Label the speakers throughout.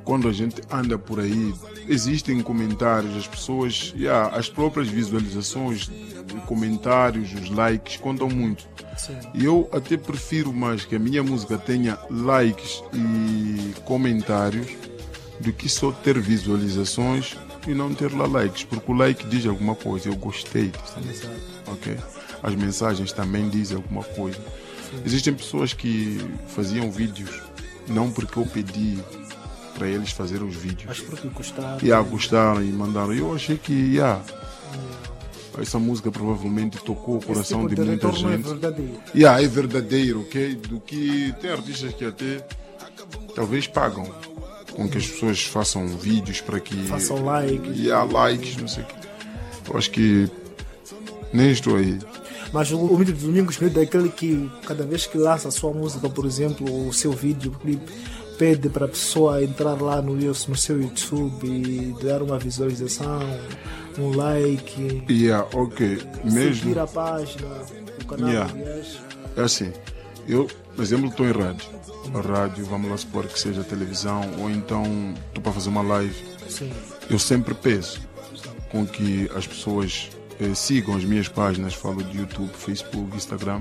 Speaker 1: quando a gente anda por aí, existem comentários, as pessoas, as próprias visualizações, comentários, os likes contam muito.
Speaker 2: Sim.
Speaker 1: E eu até prefiro mais que a minha música tenha likes e comentários do que só ter visualizações e não ter lá likes, porque o like diz alguma coisa, eu gostei dessa música, ok? As mensagens também dizem alguma coisa. Sim. Existem pessoas que faziam vídeos não porque eu pedi para eles fazerem os vídeos,
Speaker 2: mas porque gostaram.
Speaker 1: Gostaram e mandaram. Eu achei que essa música provavelmente tocou o coração de muita gente. É verdadeiro, ok? Do que tem artistas que até talvez pagam com que as pessoas façam vídeos para que
Speaker 2: façam likes.
Speaker 1: Likes, não sei o quê. Eu acho que nem estou aí.
Speaker 2: Mas o Humilde Domingos é daquele que cada vez que lança a sua música, por exemplo, o seu vídeo, o clipe, pede para a pessoa entrar lá no seu YouTube e dar uma visualização, um like,
Speaker 1: ok. Mesmo
Speaker 2: seguir a página, o canal.
Speaker 1: É assim, eu, por exemplo, estou em rádio. A rádio, vamos lá supor que seja televisão, ou então estou para fazer uma live.
Speaker 2: Sim.
Speaker 1: Eu sempre peço com que as pessoas sigam as minhas páginas, falo de YouTube, Facebook, Instagram,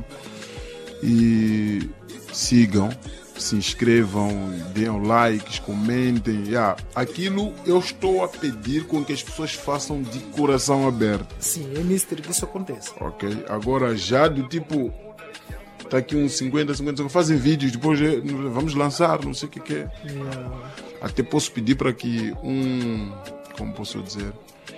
Speaker 1: e sigam, se inscrevam, deem likes, comentem. Aquilo eu estou a pedir com que as pessoas façam de coração aberto.
Speaker 2: Sim, é mister que isso acontece.
Speaker 1: Ok, agora já do tipo, está aqui uns 50, fazem vídeos, depois vamos lançar, não sei o que é. Até posso pedir para que como posso dizer,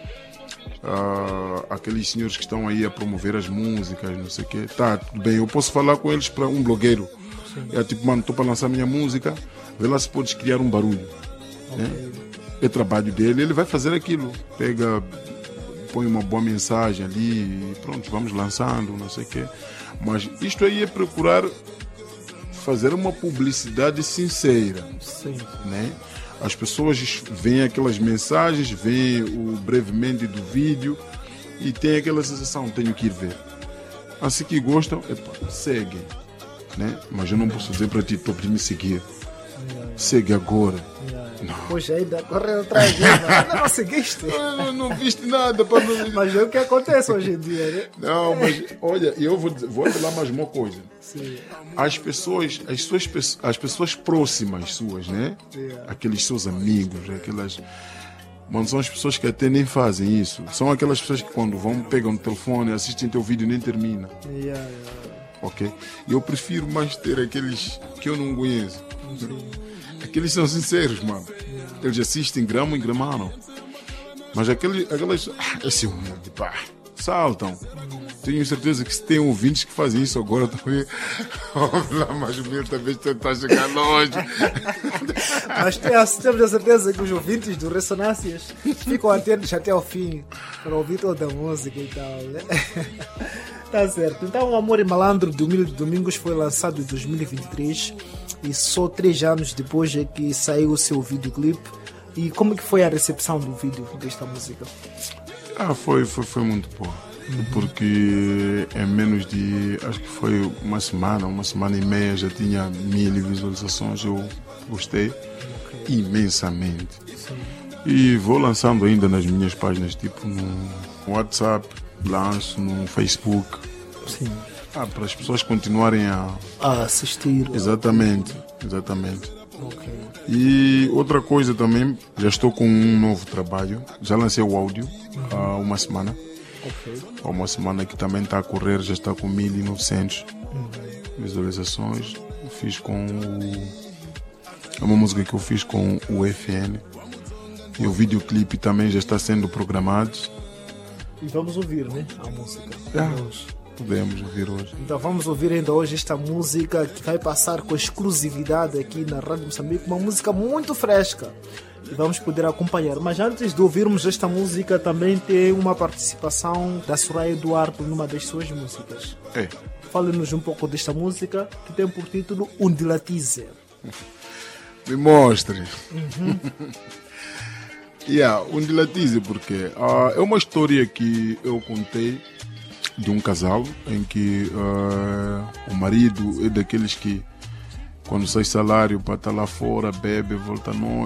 Speaker 1: aqueles senhores que estão aí a promover as músicas, não sei o que, tudo bem, eu posso falar com eles para um blogueiro. Tipo, mano, estou para lançar minha música, vê lá se podes criar um barulho. Né? É trabalho dele, ele vai fazer aquilo. Pega, põe uma boa mensagem ali e pronto, vamos lançando, não sei o quê. Mas isto aí é procurar fazer uma publicidade sincera.
Speaker 2: Sim.
Speaker 1: Né? As pessoas veem aquelas mensagens, veem o brevemente do vídeo e tem aquela sensação, tenho que ir ver. Assim que gostam, seguem. Né? Mas eu não posso dizer para ti, estou para me seguir. Segue agora.
Speaker 2: Poxa, ainda correu atrás dele, não seguiste.
Speaker 1: Não viste nada.
Speaker 2: Mas é o que acontece hoje em dia, né?
Speaker 1: Não, mas olha, eu vou falar mais uma coisa.
Speaker 2: Sim.
Speaker 1: As pessoas próximas suas, né? Aqueles seus amigos, aquelas... Mano, são as pessoas que até nem fazem isso. São aquelas pessoas que quando pegam no telefone, assistem teu vídeo e nem termina. Ok? Eu prefiro mais ter aqueles que eu não conheço. Aqueles são sinceros, mano. Eles assistem grama em gramano. Mas aquelas esse humilde, pá, saltam. Tenho certeza que se tem ouvintes que fazem isso agora também. Mas o meu talvez está a chegar longe.
Speaker 2: Mas temos a certeza que os ouvintes do Ressonâncias ficam atentos até ao fim para ouvir toda a música e tal, né? Tá certo. Então, o Amor e Malandro do Humilde Domingos foi lançado em 2023 e só 3 anos depois é que saiu o seu videoclipe. E como que foi a recepção do vídeo desta música?
Speaker 1: Foi muito boa. Porque em menos de, acho que foi uma semana e meia já tinha 1000 visualizações. Eu gostei imensamente.
Speaker 2: Sim.
Speaker 1: E vou lançando ainda nas minhas páginas, tipo no WhatsApp, lanço no Facebook.
Speaker 2: Sim.
Speaker 1: Para as pessoas continuarem a
Speaker 2: assistir.
Speaker 1: Exatamente.
Speaker 2: Okay.
Speaker 1: E outra coisa também, já estou com um novo trabalho. Já lancei o áudio há uma semana. Há uma semana que também está a correr, já está com 1900 visualizações. Fiz é uma música que eu fiz com o FN. E o videoclipe também já está sendo programado.
Speaker 2: E vamos ouvir, né? A música.
Speaker 1: Podemos ouvir hoje.
Speaker 2: Então vamos ouvir ainda hoje esta música que vai passar com exclusividade aqui na Rádio Moçambique. Uma música muito fresca. E vamos poder acompanhar. Mas antes de ouvirmos esta música, também tem uma participação da Soraya Eduardo numa das suas músicas. Fale-nos um pouco desta música que tem por título Undilatize.
Speaker 1: Me mostre. Undilatize porque é uma história que eu contei de um casal em que o marido é daqueles que quando sai salário para estar lá fora, bebe, volta à noite.